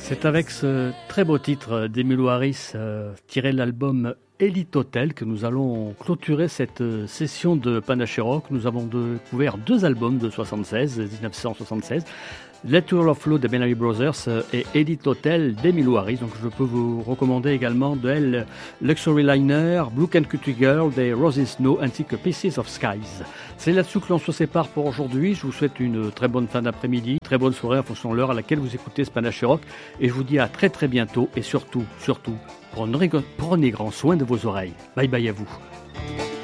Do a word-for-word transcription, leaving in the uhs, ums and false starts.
C'est avec ce très beau titre d'Emmylou Harris, euh, tiré de l'album Elite Hotel, que nous allons clôturer cette session de Panaché Rock. Nous avons découvert deux albums de soixante-seize, dix-neuf cent soixante-seize, Let Your Love Flow des Benelli Brothers et Elite Hotel d'Emmylou Harris. Donc je peux vous recommander également de elle Luxury Liner, Blue Can Country Girl des Roses Snow ainsi que Pieces of Skies. C'est là-dessus que l'on se sépare pour aujourd'hui. Je vous souhaite une très bonne fin d'après-midi, très bonne soirée en fonction de l'heure à laquelle vous écoutez ce Panaché Rock, et je vous dis à très très bientôt et surtout, surtout, prenez, prenez grand soin de vos oreilles. Bye bye à vous.